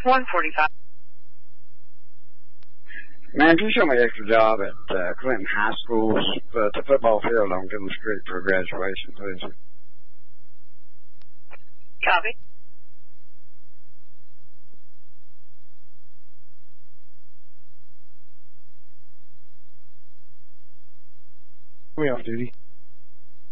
145. Man, can you show me an extra job at Clinton High School, the football field on Dillon Street for graduation, please? Copy. Me off duty.